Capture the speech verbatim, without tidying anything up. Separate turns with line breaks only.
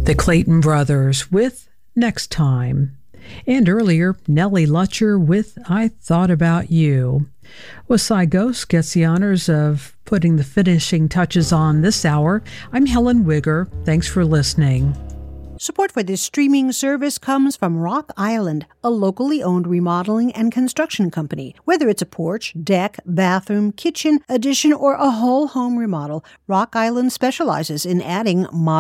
The Clayton Brothers with Next Time. And earlier, Nellie Lutcher with I Thought About You. Wasai Ghost gets the honors of putting the finishing touches on this hour. I'm Helen Wigger. Thanks for listening.
Support for this streaming service comes from Rock Island, a locally owned remodeling and construction company. Whether it's a porch, deck, bathroom, kitchen, addition, or a whole home remodel, Rock Island specializes in adding modern